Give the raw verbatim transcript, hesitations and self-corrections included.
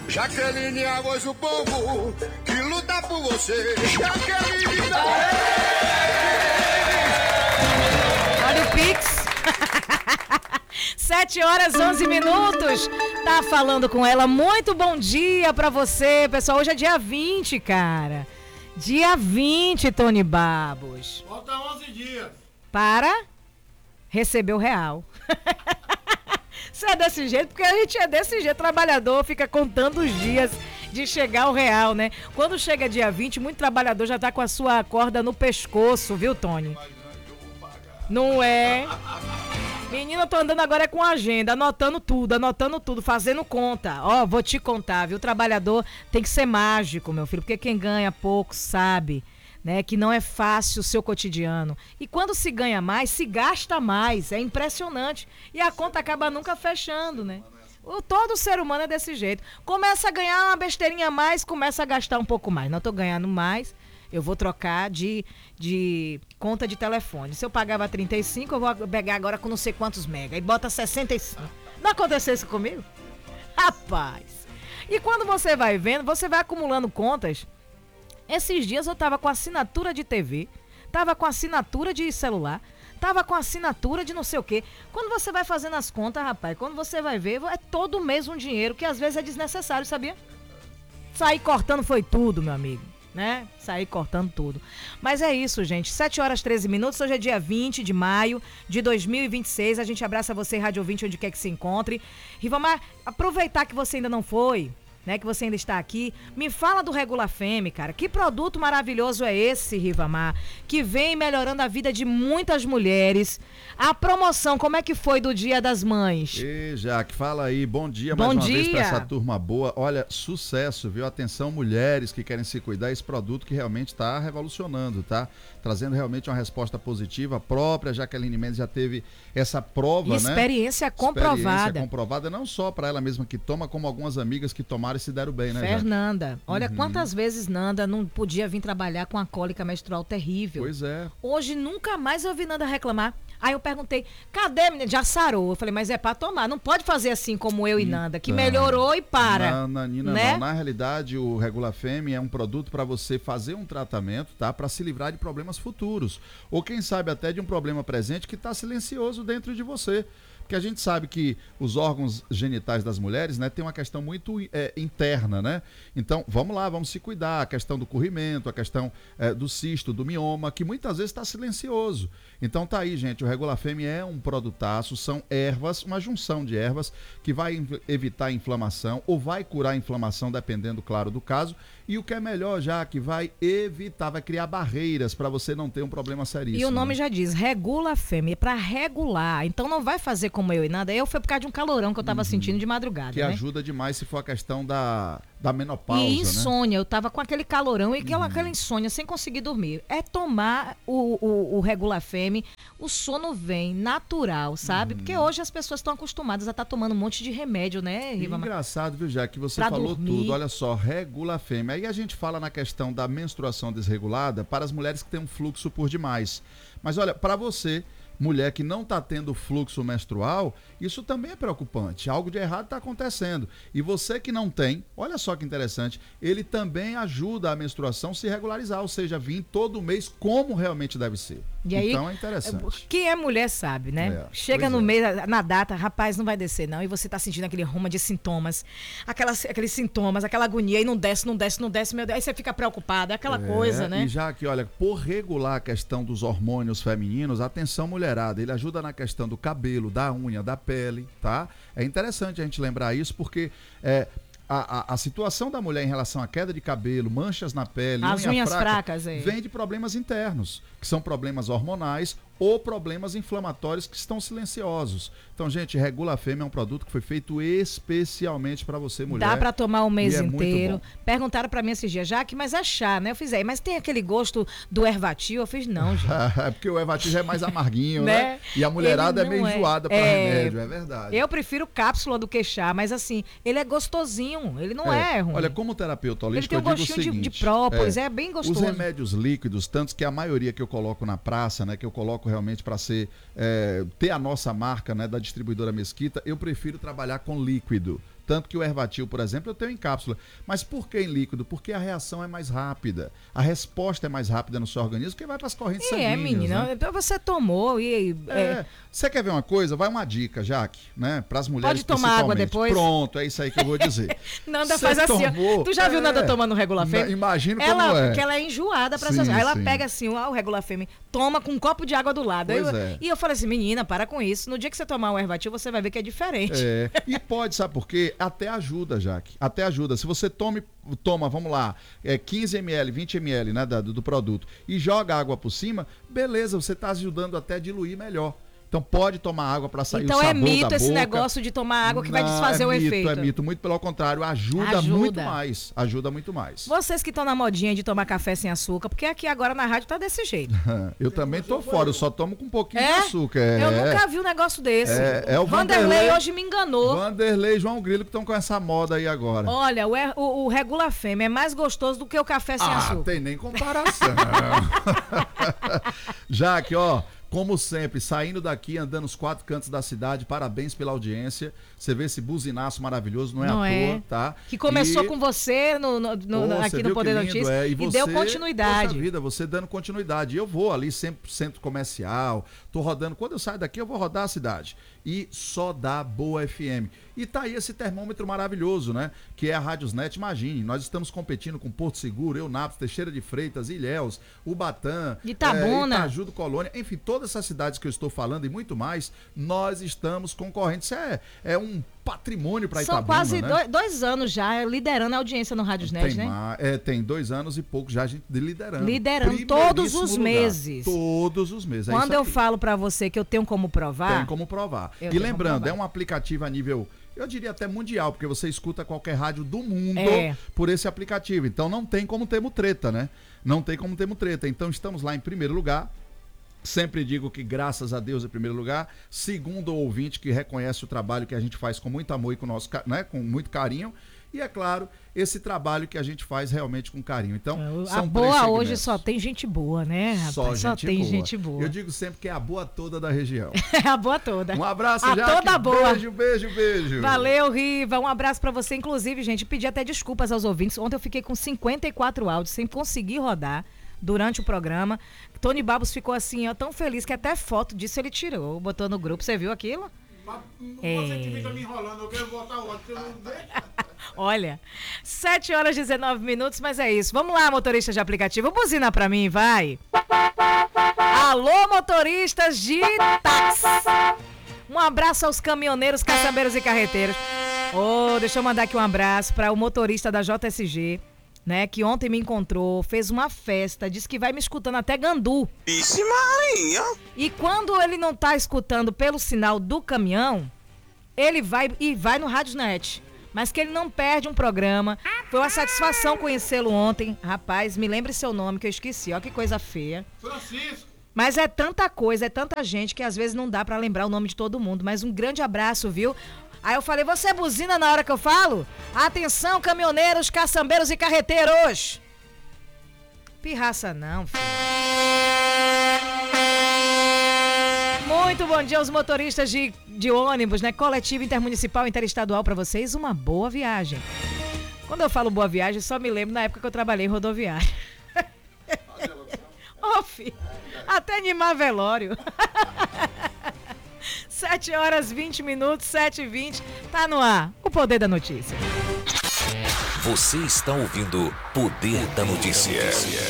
Jaqueline é a voz do povo que luta por você. Jaqueline da... Olha o Pix. Sete horas, onze minutos. Tá falando com ela. Muito bom dia pra você, pessoal. Hoje é dia vinte, cara. Dia vinte, Tony Babos. Falta onze dias. Para receber o real. Você é desse jeito? Porque a gente é desse jeito. Trabalhador fica contando os dias de chegar o real, né? Quando chega dia vinte, muito trabalhador já tá com a sua corda no pescoço, viu, Tony? Não é? Menina, eu tô andando agora com a agenda, anotando tudo, anotando tudo, fazendo conta. Ó, vou te contar, viu? O trabalhador tem que ser mágico, meu filho, porque quem ganha pouco sabe, né, que não é fácil o seu cotidiano. E quando se ganha mais, se gasta mais. É impressionante. E a conta acaba nunca fechando, né? O, todo ser humano é desse jeito. Começa a ganhar uma besteirinha a mais, começa a gastar um pouco mais. Não tô ganhando mais, eu vou trocar de, de conta de telefone. Se eu pagava trinta e cinco, eu vou pegar agora com não sei quantos mega. E bota sessenta e cinco. Não aconteceu isso comigo? Rapaz. E quando você vai vendo, você vai acumulando contas. Esses dias eu tava com assinatura de T V, tava com assinatura de celular, tava com assinatura de não sei o quê. Quando você vai fazendo as contas, rapaz, quando você vai ver, é todo mês um dinheiro que às vezes é desnecessário, sabia? Sair cortando foi tudo, meu amigo, né? Sair cortando tudo. Mas é isso, gente. sete horas e treze minutos, hoje é dia vinte de maio de dois mil e vinte e seis. A gente abraça você, Rádio ouvinte, onde quer que se encontre. Rivamar, aproveitar que você ainda não foi... né, que você ainda está aqui, me fala do Regula Femme, cara. Que produto maravilhoso é esse, Rivamar, que vem melhorando a vida de muitas mulheres. A promoção, como é que foi do Dia das Mães? E Jaque, fala aí, bom dia bom mais uma dia. vez para essa turma boa. Olha, sucesso, viu? Atenção, mulheres que querem se cuidar, esse produto que realmente está revolucionando, tá? Trazendo realmente uma resposta positiva. A própria Jaqueline Mendes já teve essa prova, Experiência né? Experiência comprovada. Experiência comprovada, não só para ela mesma que toma, como algumas amigas que tomaram e se deram bem, né, Fernanda, Jaque? olha uhum. quantas vezes Nanda não podia vir trabalhar com a cólica menstrual terrível. Pois é. Hoje nunca mais eu ouvi Nanda reclamar. Aí eu perguntei, cadê, menina? Já sarou. Eu falei, mas é pra tomar. Não pode fazer assim como eu e Nanda, que melhorou e para. Não, Nanina, né? não. Na realidade, o Regula Femme é um produto para você fazer um tratamento, tá? Para se livrar de problemas futuros. Ou quem sabe até de um problema presente que está silencioso dentro de você. Porque a gente sabe que os órgãos genitais das mulheres, né, tem uma questão muito é, interna, né? Então, vamos lá, vamos se cuidar. A questão do corrimento, a questão é, do cisto, do mioma, que muitas vezes está silencioso. Então tá aí, gente, o Regula Femme é um produtaço, são ervas, uma junção de ervas que vai evitar a inflamação ou vai curar a inflamação, dependendo, claro, do caso. E o que é melhor, já que vai evitar, vai criar barreiras para você não ter um problema seríssimo. E o nome né? já diz, Regula Femme, é para regular. Então não vai fazer como eu e Nanda. Eu foi por causa de um calorão que eu tava uhum. sentindo de madrugada, que né? ajuda demais se for a questão da, da menopausa, e insônia, né? Eu tava com aquele calorão e aquela, uhum. aquela insônia sem conseguir dormir. É tomar o, o, o Regula Femme, o sono vem natural, sabe? Uhum. Porque hoje as pessoas estão acostumadas a estar tá tomando um monte de remédio, né, Riva? Engraçado, viu, já que você pra falou dormir. tudo. Olha só, Regula Femme. Aí a gente fala na questão da menstruação desregulada para as mulheres que têm um fluxo por demais. Mas olha, para você, mulher que não está tendo fluxo menstrual, isso também é preocupante. Algo de errado está acontecendo. E você que não tem, olha só que interessante, ele também ajuda a menstruação se regularizar, ou seja, vir todo mês como realmente deve ser. E aí, então é interessante. Quem é mulher sabe, né? É, Chega no é. mês, na data, rapaz, não vai descer não, e você tá sentindo aquele ruma de sintomas, aquelas, aqueles sintomas, aquela agonia, e não desce, não desce, não desce, meu Deus, aí você fica preocupado, é aquela é, coisa, né? E já que, olha, por regular a questão dos hormônios femininos, atenção mulherada, ele ajuda na questão do cabelo, da unha, da pele, tá? É interessante a gente lembrar isso, porque é, a, a, a situação da mulher em relação à queda de cabelo, manchas na pele, as unha unhas fraca, fracas, é. vem de problemas internos, que são problemas hormonais ou problemas inflamatórios que estão silenciosos. Então, gente, Regula Femme é um produto que foi feito especialmente para você, mulher. Dá para tomar o mês é inteiro. Perguntaram para mim esses dias, Jaque, mas é chá, né? Eu fiz aí, mas tem aquele gosto do ervatil? Eu fiz, não, gente. É porque o ervatil já é mais amarguinho, né? né? E a mulherada é meio é. enjoada para é... remédio, é verdade. Eu prefiro cápsula do que chá, mas assim, ele é gostosinho, ele não é, é ruim. Olha, como terapeuta holístico, ele tem um eu digo gostinho o seguinte, de, de própolis, é, é bem gostoso. Os remédios líquidos, tantos que a maioria que eu coloco na praça, né, que eu coloco realmente para ser é, ter a nossa marca, né, da distribuidora Mesquita, eu prefiro trabalhar com líquido, Tanto que o Ervatil, por exemplo, eu tenho em cápsula. Mas por que em líquido? Porque a reação é mais rápida. A resposta é mais rápida no seu organismo, porque vai para as correntes E sanguíneas. é, menina. Né? Então você tomou e... É. é, Você quer ver uma coisa? Vai uma dica, Jaque, né? Para as mulheres Pode tomar água principalmente. depois? Pronto, é isso aí que eu vou dizer. Nanda Cê faz assim, ó. tomou? Tu já viu É. Nanda tomando Regular Na- Fêmea? imagino ela, como é. Porque ela é enjoada pra Sim, essas. Aí ela sim. pega assim, ó, o Regular Fêmea, toma com um copo de água do lado. Aí Pois eu- é. E eu falei assim, menina, para com isso. No dia que você tomar um Ervatil, você vai ver que é diferente. É, e pode, sabe por quê? Até ajuda, Jaque. Até ajuda. Se você tome, toma, vamos lá, é quinze mililitros, vinte mililitros, né, da- do, do produto e joga água por cima, beleza, você está ajudando até a diluir melhor. Então pode tomar água para sair Então o é sabor mito da esse boca. negócio de tomar água que vai Não, desfazer é o mito, efeito. É mito, muito pelo contrário, ajuda, Ajuda. muito mais. Ajuda muito mais. Vocês que estão na modinha de tomar café sem açúcar, porque aqui agora na rádio tá desse jeito. Eu também tô fora, eu só tomo com um pouquinho É? de açúcar. É. Eu nunca vi um negócio desse. É, é o Vanderlei Vanderlei hoje me enganou. Vanderlei e João Grilo que estão com essa moda aí agora. Olha, o, er- o, o Regular Fêmea é mais gostoso do que o café sem Ah, açúcar. tem nem comparação. Jaque, ó, como sempre, saindo daqui, andando os quatro cantos da cidade, parabéns pela audiência. Você vê esse buzinaço maravilhoso, não é Não à é? toa, tá? Que começou E- com você no, no- no- Pô, aqui você no viu Poder que lindo, Notícias é, e, você, deu continuidade. Poxa vida, você dando continuidade. Eu vou ali sempre pro centro comercial, tô rodando. Quando eu saio daqui, eu vou rodar a cidade. E só dá boa F M. E tá aí esse termômetro maravilhoso, né? Que é a Rádiosnet. Imagine, nós estamos competindo com Porto Seguro, Eunápolis, Teixeira de Freitas, Ilhéus, Ubatã, Itabuna. é, Itaju do Colônia, enfim, todas essas cidades que eu estou falando e muito mais, nós estamos concorrentes. Isso é, é um patrimônio para Itabuna, São quase né? dois, dois anos já liderando a audiência no Rádiosnet, Tem, né? ma- é, tem dois anos e pouco já a gente liderando. Liderando todos Primeiríssimo os lugar. meses. Todos os meses. é Quando isso eu aí. falo pra você que eu tenho como provar, Tem como provar. Eu E tenho lembrando, como provar. é um aplicativo a nível, eu diria até mundial, porque você escuta qualquer rádio do mundo É. por esse aplicativo. Então não tem como termos treta, né? Não tem como termos treta. Então estamos lá em primeiro lugar. Sempre digo que graças a Deus em primeiro lugar. Segundo, o ouvinte que reconhece o trabalho que a gente faz com muito amor e com, nosso, ca- né, com muito carinho. E é claro, esse trabalho que a gente faz realmente com carinho. Então, a são três boa hoje segmentos. só tem gente boa, né, rapaz? Só, Só gente, tem boa. gente boa. Eu digo sempre que é a boa toda da região. É a boa toda. Um abraço, A Jaque. toda boa. Beijo, beijo, beijo. Valeu, Riva. Um abraço pra você. Inclusive, gente, pedi até desculpas aos ouvintes. Ontem eu fiquei com cinquenta e quatro áudios sem conseguir rodar durante o programa. Tony Babos ficou assim, ó, tão feliz que até foto disso ele tirou, botou no grupo. Você viu aquilo? Mas É. você que fica me enrolando, eu quero botar o outro, você não deixa. Olha, sete horas e dezenove minutos, mas é isso. Vamos lá, motorista de aplicativo. Buzina pra mim, vai. Alô, motoristas de táxi. Um abraço aos caminhoneiros, caçambeiros e carreteiros. Oh, deixa eu mandar aqui um abraço para o motorista da J S G, né, que ontem me encontrou, fez uma festa, disse que vai me escutando até Gandu. Vixe Maria! E quando ele não tá escutando pelo sinal do caminhão, ele vai e vai no Rádiosnet. Mas que ele não perde um programa. Foi uma satisfação conhecê-lo ontem. Rapaz, me lembre seu nome que eu esqueci. Ó que coisa feia. Francisco, Mas é tanta coisa, é tanta gente que às vezes não dá pra lembrar o nome de todo mundo. Mas um grande abraço, viu? Aí eu falei, você buzina na hora que eu falo? Atenção, caminhoneiros, caçambeiros e carreteiros. Pirraça não, filho. Muito bom dia aos motoristas de, de ônibus, né? Coletivo Intermunicipal Interestadual para vocês. Uma boa viagem. Quando eu falo boa viagem, só me lembro na época que eu trabalhei em rodoviária. Ô, filho, até animar velório. sete horas, vinte minutos, sete e vinte. Tá no ar, o Poder da Notícia. Você está ouvindo Poder da Notícia.